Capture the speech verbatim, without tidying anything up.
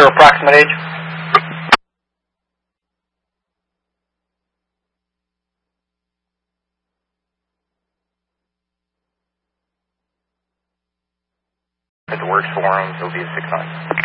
Your approximate age? If it works for him, he'll be a six nine.